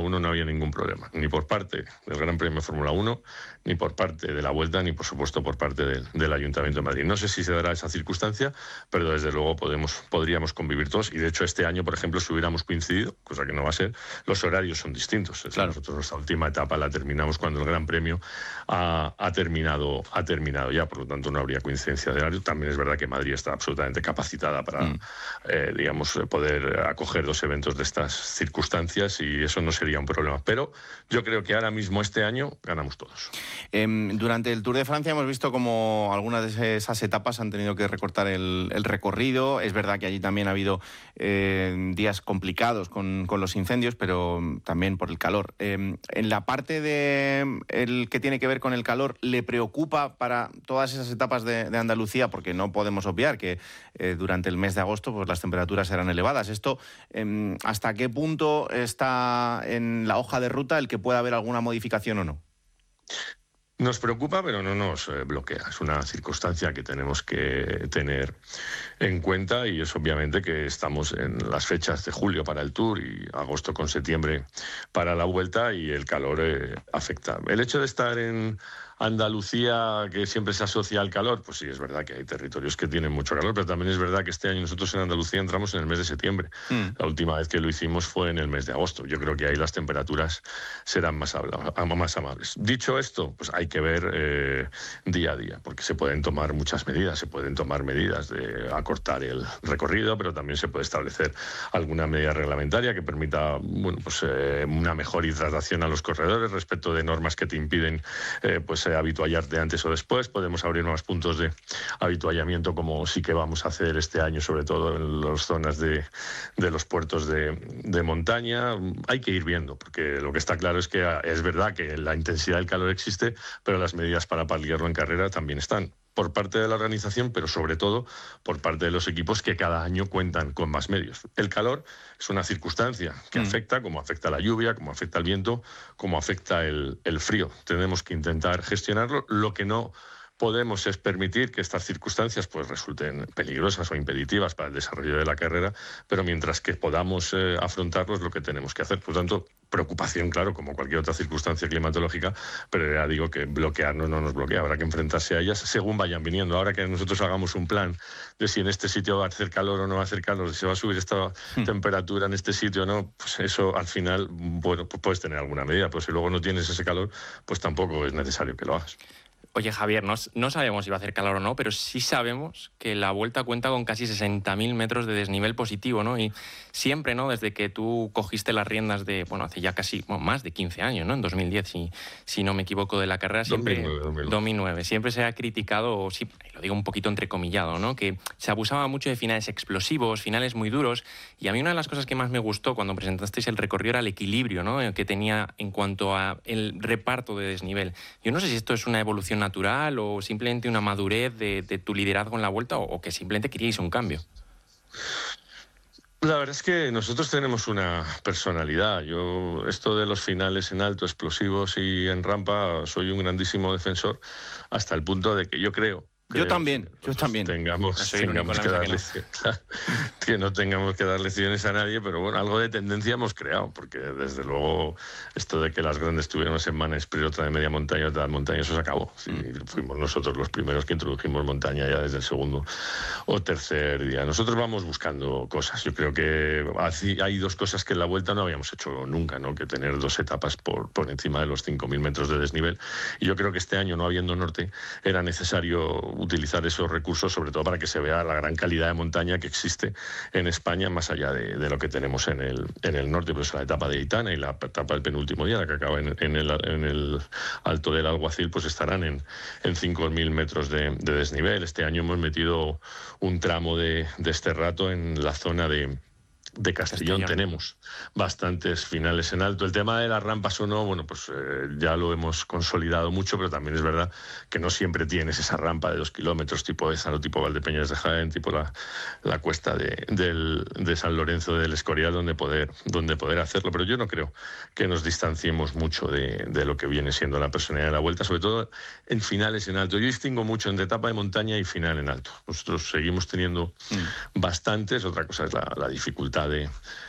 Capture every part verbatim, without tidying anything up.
uno no había ningún problema, ni por parte del Gran Premio de Fórmula uno, ni por parte de la Vuelta, ni por supuesto por parte del, del Ayuntamiento de Madrid. No sé si se dará esa circunstancia, pero desde luego podemos, podríamos convivir todos, y de hecho este año, por ejemplo, si hubiéramos coincidido, cosa que no va a ser, los horarios son distintos. Es claro. Nosotros nuestra última etapa la terminamos cuando el Gran Premio ha, ha, terminado, ha terminado ya, por lo tanto no habría coincidencia de horario. También es verdad que Madrid está absolutamente capacitada para, mm. eh, digamos, poder acoger dos eventos de estas circunstancias, y eso no sería un problema. Pero yo creo que ahora mismo, este año, ganamos todos. Eh, durante el Tour de Francia hemos visto como algunas de esas etapas han tenido que recortar el, el recorrido. Es verdad que allí también ha habido eh, días complicados con, con los incendios, pero también por el calor. Eh, en la parte de el que tiene que ver con el calor, ¿le preocupa para todas esas etapas de, de Andalucía? Porque no podemos obviar que eh, durante el mes de agosto pues, las temperaturas serán elevadas. Esto, eh, ¿hasta qué punto está en la hoja de ruta el que pueda haber alguna modificación o no? Nos preocupa, pero no nos eh, bloquea. Es una circunstancia que tenemos que tener en cuenta, y es obviamente que estamos en las fechas de julio para el Tour y agosto con septiembre para la Vuelta, y el calor eh, afecta. El hecho de estar en Andalucía, que siempre se asocia al calor, pues sí, es verdad que hay territorios que tienen mucho calor, pero también es verdad que este año nosotros en Andalucía entramos en el mes de septiembre. Mm. La última vez que lo hicimos fue en el mes de agosto. Yo creo que ahí las temperaturas serán más, más amables. Dicho esto, pues hay que ver eh, día a día, porque se pueden tomar muchas medidas. Se pueden tomar medidas de acortar el recorrido, pero también se puede establecer alguna medida reglamentaria que permita, bueno, pues, eh, una mejor hidratación a los corredores respecto de normas que te impiden eh, pues, habituallarte antes o después. Podemos abrir más puntos de habituallamiento, como sí que vamos a hacer este año, sobre todo en las zonas de, de los puertos de, de montaña. Hay que ir viendo, porque lo que está claro es que es verdad que la intensidad del calor existe, pero las medidas para paliarlo en carrera también están, por parte de la organización, pero sobre todo por parte de los equipos, que cada año cuentan con más medios. El calor es una circunstancia que mm. afecta, como afecta la lluvia, como afecta el viento, como afecta el, el frío. Tenemos que intentar gestionarlo. Lo que no podemos es permitir que estas circunstancias pues resulten peligrosas o impeditivas para el desarrollo de la carrera, pero mientras que podamos eh, afrontarlo es lo que tenemos que hacer. Por lo tanto, preocupación, claro, como cualquier otra circunstancia climatológica, pero ya digo que bloquearnos no nos bloquea, habrá que enfrentarse a ellas según vayan viniendo. Ahora que nosotros hagamos un plan de si en este sitio va a hacer calor o no va a hacer calor, si se va a subir esta hmm. temperatura en este sitio o no, pues eso al final, bueno, pues puedes tener alguna medida, pero si luego no tienes ese calor, pues tampoco es necesario que lo hagas. Oye, Javier, no, no sabemos si va a hacer calor o no, pero sí sabemos que la Vuelta cuenta con casi sesenta mil metros de desnivel positivo, ¿no? Y siempre, ¿no? Desde que tú cogiste las riendas de, bueno, hace ya casi, bueno, más de quince años, ¿no? En dos mil diez, si, si no me equivoco, de la carrera, siempre... dos mil nueve, dos mil nueve. dos mil nueve. Siempre se ha criticado, o sí, lo digo un poquito entrecomillado, ¿no? Que se abusaba mucho de finales explosivos, finales muy duros, y a mí una de las cosas que más me gustó cuando presentasteis el recorrido era el equilibrio, ¿no? Que tenía en cuanto a el reparto de desnivel. Yo no sé si esto es una evolución natural o simplemente una madurez de, de tu liderazgo en la Vuelta, o, o que simplemente queríais un cambio. La verdad es que nosotros tenemos una personalidad. Yo, esto de los finales en alto, explosivos y en rampa, soy un grandísimo defensor, hasta el punto de que yo creo Yo también, yo también. Tengamos, tengamos que, darle, que, no. que no tengamos que dar lecciones a nadie, pero bueno, algo de tendencia hemos creado, porque desde luego esto de que las grandes tuvieron semana sprint, otra de media montaña, otra de montaña, eso se acabó. Sí, mm. Fuimos nosotros los primeros que introdujimos montaña ya desde el segundo o tercer día. Nosotros vamos buscando cosas. Yo creo que hay dos cosas que en la Vuelta no habíamos hecho nunca, ¿no? Que tener dos etapas por, por encima de los cinco mil metros de desnivel. Y yo creo que este año, no habiendo norte, era necesario utilizar esos recursos, sobre todo para que se vea la gran calidad de montaña que existe en España, más allá de, de lo que tenemos en el, en el norte. Pues la etapa de Aitana y la etapa del penúltimo día, la que acaba en, en, el, en el Alto del Alguacil, pues estarán en, en cinco mil metros de, de desnivel. Este año hemos metido un tramo de, de este rato en la zona de de Castellón. Castellón. Tenemos bastantes finales en alto. El tema de las rampas o no, bueno, pues eh, ya lo hemos consolidado mucho, pero también es verdad que no siempre tienes esa rampa de dos kilómetros tipo esa, ¿no? Tipo Valdepeñas de Jaén, tipo la, la cuesta de, del, de San Lorenzo del Escorial, donde poder, donde poder hacerlo. Pero yo no creo que nos distanciemos mucho de, de lo que viene siendo la personalidad de la Vuelta, sobre todo en finales en alto. Yo distingo mucho entre etapa de montaña y final en alto. Nosotros seguimos teniendo mm. bastantes. Otra cosa es la, la dificultad De,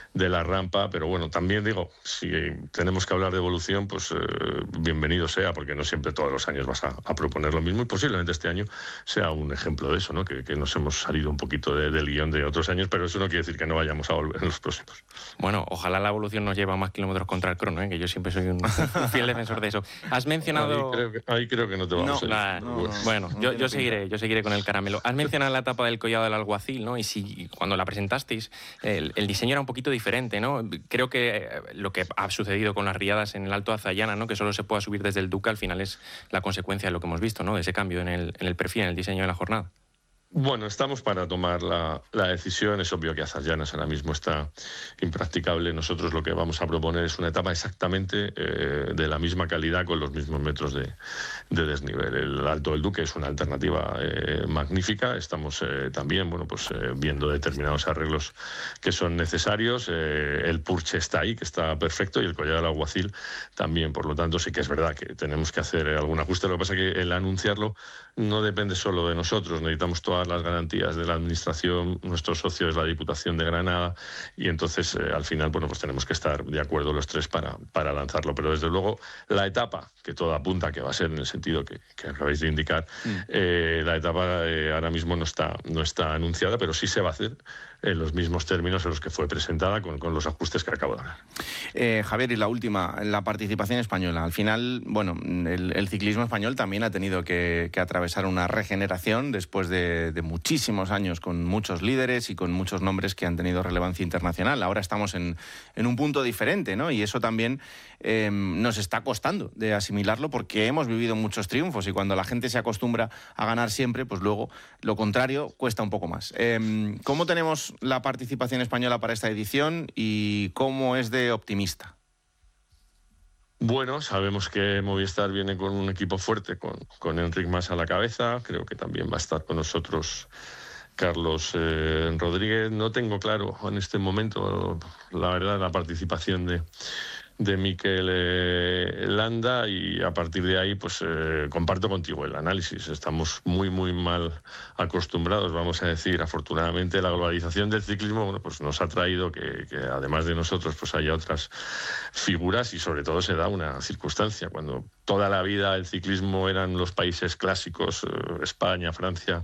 de la rampa, pero bueno, también digo, si tenemos que hablar de evolución, pues eh, bienvenido sea, porque no siempre todos los años vas a, a proponer lo mismo, y posiblemente este año sea un ejemplo de eso, ¿no? Que, que nos hemos salido un poquito de, del guión de otros años, pero eso no quiere decir que no vayamos a volver en los próximos. Bueno, ojalá la evolución nos lleve a más kilómetros contra el crono, ¿eh? Que yo siempre soy un, un fiel defensor de eso. Has mencionado... Ahí creo que, ahí creo que no te vamos no, a ir. No, no, bueno, no yo, yo seguiré, yo seguiré con el caramelo. Has mencionado la etapa del Collado del Alguacil, ¿no? Y si cuando la presentasteis, el, el diseño era un poquito diferente, ¿no? Creo que lo que ha sucedido con las riadas en el Alto Azayana, ¿no? Que solo se pueda subir desde el Duque, al final es la consecuencia de lo que hemos visto, ¿no? De ese cambio en el, en el perfil, en el diseño de la jornada. Bueno, estamos para tomar la, la decisión. Es obvio que Azayanas ahora mismo está impracticable. Nosotros lo que vamos a proponer es una etapa exactamente eh, de la misma calidad, con los mismos metros de, de desnivel. El Alto del Duque es una alternativa eh, magnífica. Estamos eh, también bueno, pues, eh, viendo determinados arreglos que son necesarios. Eh, el Purche está ahí, que está perfecto, y el Collado del Alguacil también. Por lo tanto, sí que es verdad que tenemos que hacer algún ajuste. Lo que pasa es que el anunciarlo no depende solo de nosotros. Necesitamos todas las garantías de la Administración. Nuestro socio es la Diputación de Granada, y entonces eh, al final bueno, pues tenemos que estar de acuerdo los tres para, para lanzarlo. Pero desde luego la etapa, que todo apunta que va a ser en el sentido que, que acabáis de indicar, mm. eh, la etapa eh, ahora mismo no está, no está anunciada, pero sí se va a hacer en los mismos términos en los que fue presentada, con, con los ajustes que acabo de hablar. Eh, Javier, y la última, la participación española. Al final, bueno, el, el ciclismo español también ha tenido que, que atravesar una regeneración después de, de muchísimos años, con muchos líderes y con muchos nombres que han tenido relevancia internacional. Ahora estamos en, en un punto diferente, ¿no? Y eso también eh, nos está costando de asimilarlo, porque hemos vivido muchos triunfos, y cuando la gente se acostumbra a ganar siempre, pues luego lo contrario cuesta un poco más. Eh, ¿Cómo tenemos la participación española para esta edición y cómo es de optimista? Bueno, sabemos que Movistar viene con un equipo fuerte, con, con Enric Mas a la cabeza. Creo que también va a estar con nosotros Carlos eh, Rodríguez. No tengo claro en este momento, la verdad, la participación de, de Mikel eh, Landa, y a partir de ahí pues eh, comparto contigo el análisis. Estamos muy muy mal acostumbrados, vamos a decir. Afortunadamente la globalización del ciclismo bueno, pues nos ha traído que, que además de nosotros pues haya otras figuras, y sobre todo se da una circunstancia cuando toda la vida el ciclismo eran los países clásicos, eh, España, Francia,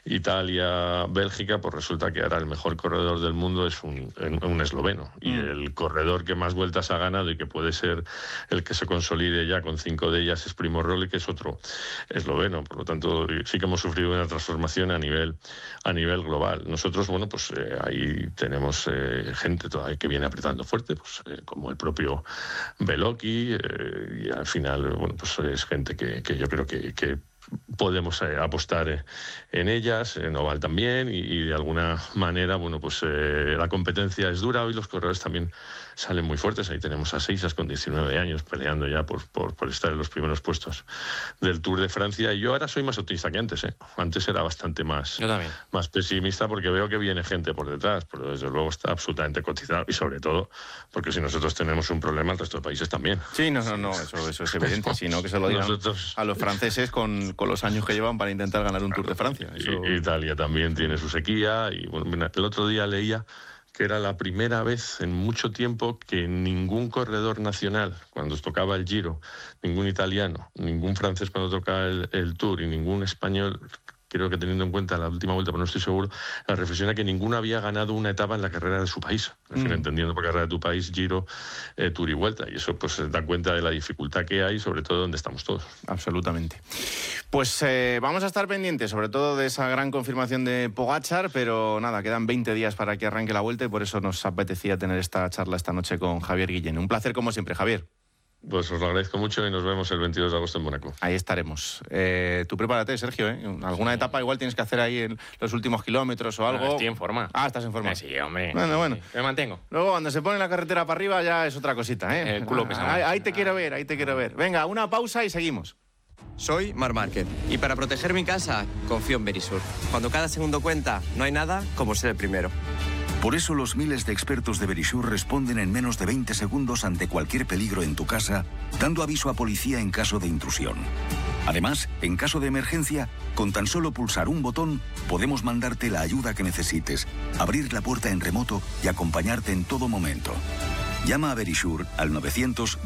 Italia, Bélgica, pues resulta que ahora el mejor corredor del mundo es un, un esloveno, y mm. el corredor que más vueltas ha ganado y que puede ser el que se consolide ya con cinco de ellas es Primož Roglič, que es otro esloveno. Por lo tanto, sí que hemos sufrido una transformación a nivel a nivel global. Nosotros, bueno, pues eh, ahí tenemos eh, gente todavía que viene apretando fuerte, pues eh, como el propio Beloki, eh, y al final, bueno, pues es gente que, que yo creo que, que podemos eh, apostar eh, en ellas, en Oval también, y, y de alguna manera, bueno, pues eh, la competencia es dura. Hoy los corredores también salen muy fuertes. Ahí tenemos a Seixas con diecinueve años peleando ya por, por, por estar en los primeros puestos del Tour de Francia. Y yo ahora soy más optimista que antes, ¿eh? Antes era bastante más, más pesimista, porque veo que viene gente por detrás, pero desde luego está absolutamente cotizado, y sobre todo porque si nosotros tenemos un problema, el resto de países también. Sí, no, no, no, eso, eso es evidente, sino que se lo digan nosotros... a los franceses con, con los años que llevan para intentar ganar un Tour de Francia. Eso... Italia también tiene su sequía, y bueno, el otro día leía que era la primera vez en mucho tiempo que ningún corredor nacional, cuando tocaba el Giro, ningún italiano, ningún francés cuando tocaba el, el Tour, y ningún español, creo que teniendo en cuenta la última vuelta, pero no estoy seguro, la reflexión era que ninguno había ganado una etapa en la carrera de su país. En fin, mm. entendiendo por carrera de tu país, Giro, eh, Tour y Vuelta. Y eso pues da cuenta de la dificultad que hay, sobre todo donde estamos todos. Absolutamente. Pues eh, vamos a estar pendientes, sobre todo de esa gran confirmación de Pogačar, pero nada, quedan veinte días para que arranque la Vuelta, y por eso nos apetecía tener esta charla esta noche con Javier Guillén. Un placer como siempre, Javier. Pues os lo agradezco mucho, y nos vemos el veintidós de agosto en Mónaco. Ahí estaremos. Eh, tú prepárate, Sergio, ¿eh? Alguna sí. etapa igual tienes que hacer ahí en los últimos kilómetros o algo. No, estoy en forma. Ah, estás en forma. Eh, sí, hombre. Bueno, bueno. Sí, me mantengo. Luego, cuando se pone la carretera para arriba, ya es otra cosita, ¿eh? El culo pesado. Ahí, ahí te quiero ver, ahí te quiero ver. Venga, una pausa y seguimos. Soy Marc Márquez, y para proteger mi casa, confío en Verisur. Cuando cada segundo cuenta, no hay nada como ser el primero. Por eso los miles de expertos de Verisur responden en menos de veinte segundos ante cualquier peligro en tu casa, dando aviso a policía en caso de intrusión. Además, en caso de emergencia, con tan solo pulsar un botón, podemos mandarte la ayuda que necesites, abrir la puerta en remoto y acompañarte en todo momento. Llama a Verisure al novecientos